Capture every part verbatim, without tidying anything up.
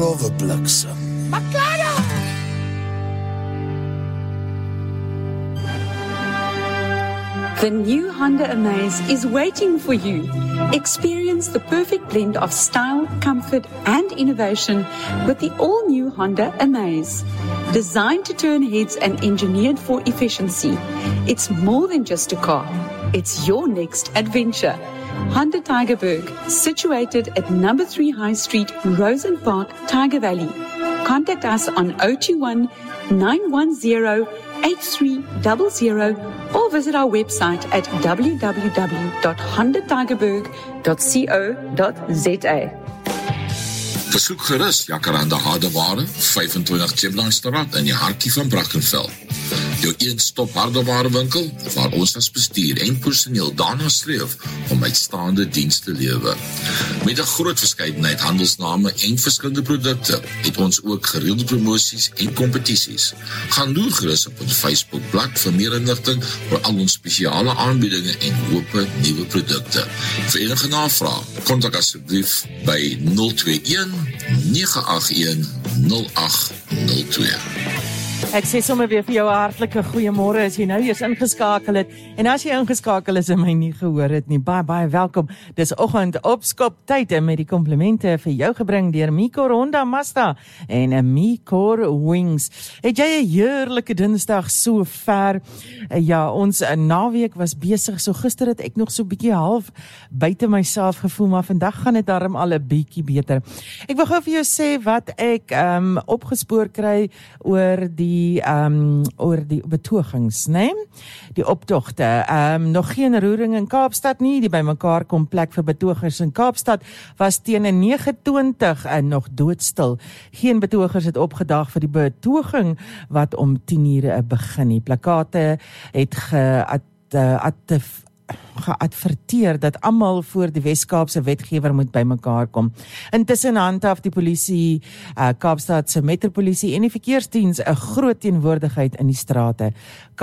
Overbliksem. Makada! The new Honda Amaze is waiting for you. Experience the perfect blend of style, comfort, and innovation with the all-new Honda Amaze. Designed to turn heads and engineered for efficiency, it's more than just a car. It's your next adventure. Honda Tygerberg, situated at number three High Street, Rosen Park, Tiger Valley. Contact us on zero two one, nine one zero, eight three zero zero or visit our website at w w w dot honda tygerberg dot co dot z a. Besoek gerus Jacaranda Hardeware, vyfentwintig Chipline-straat in die hartjie van Brackenfell. Jou een-stop hardewarewinkel, waar ons as bestuur en personeel daarna streef om uitstaande dienste te lewer. Met 'n groot verskeidenheid handelsname en verskillende produkte, het ons ook gereelde promosies en kompetisies. Gaan loer gerus op ons Facebookblad vir meer inligting oor al ons spesiale aanbiedinge en hoope nuwe produkte. Vir enige navraag, kontak asseblief by nul twee een, nege agt een, nul agt nul twee. Ek sê sommer weer vir jou 'n hartlike goeiemôre as jy nou eers ingeskakel het. En as jy ingeskakel is en my nie gehoor het nie, baie baie welkom. Dis oggend opskop tyd met die komplimente vir jou gebring deur Micor Honda Mazda en 'n Micor Wings. Het jy 'n heerlike Dinsdag so ver? Ja, ons naweek was besig. So gister het ek nog so 'n bietjie half buite myself gevoel, maar vandag gaan dit darm al 'n bietjie beter. Ek wil gou vir jou sê wat ek um, opgespoor kry oor die die um, oor die betogings, né? Die optogte. Um, nog geen roering in Kaapstad nie. Die bymekaar kom plek vir betogers in Kaapstad was teen nege twintig en nog doodstil. Geen betogers het opgedag vir die betoging wat om tien ure begin. Die plakate het ge at, at, at, geadverteer dat almal voor die Wes-Kaapse wetgewer moet bymekaar kom. Intussen handhaaf die polisie, uh, Kaapstad se metropolisie en die verkeersdiens 'n groot teenwoordigheid in die strate.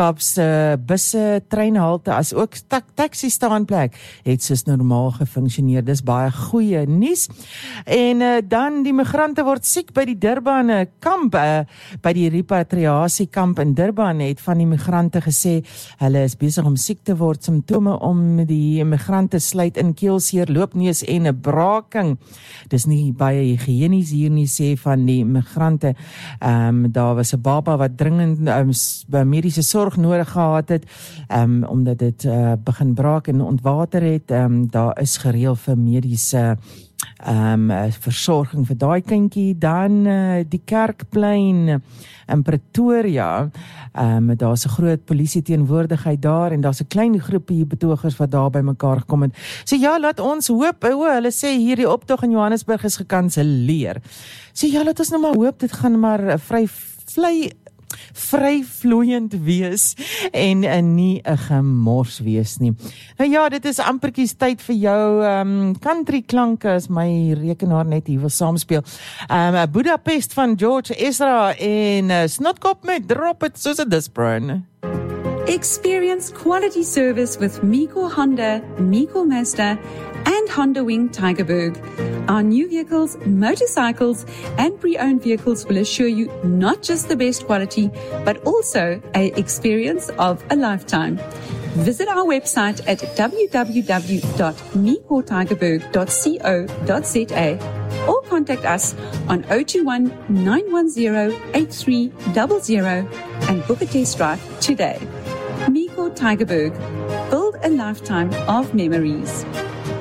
Kaapse busse, treinhalte as ook taxi staanplek het soos normaal gefunksioneer. Dis baie goeie nuus. En uh, dan die migrante word siek by die Durban kamp, uh, by die repatriasiekamp in Durban het van die migrante gesê hulle is besig om siek te word, simptome om die immigrante sluit in keelseer, loopneus en 'n braking. Dis nie baie higienies hier nie, sê van die immigrante. Um, daar was 'n baba wat dringend um, mediese sorg nodig gehad het, um, omdat dit uh, begin braak en ontwater het. Um, daar is gereël vir mediese Um, versorging vir daai kindjie. Dan uh, die Kerkplein in Pretoria, um, daar's 'n groot polisie teenwoordigheid daar en daar's 'n klein groepie betogers wat daar by mekaar gekom het. So ja, laat ons hoop, o, hulle sê hierdie optog in Johannesburg is gekanselleer. So ja, laat ons nou maar hoop dit gaan maar uh, vry vlei vry vloeiend wees en uh, nie 'n gemors wees nie. Nou ja, dit is amperkies tyd vir jou um, country klanke as my rekenaar net hier wil saamspeel. Um, Budapest van George Ezra en uh, Snotkop met Drop It soos 'n Disbrown. Experience quality service with Micor Honda, Micor Mazda, and Honda Wing Tygerberg. Our new vehicles, motorcycles, and pre-owned vehicles will assure you not just the best quality, but also an experience of a lifetime. Visit our website at w w w dot micor tygerberg dot co dot z a or contact us on zero two one, nine one zero, eight three zero zero and book a test drive today. Micor Tygerberg. Build a lifetime of memories.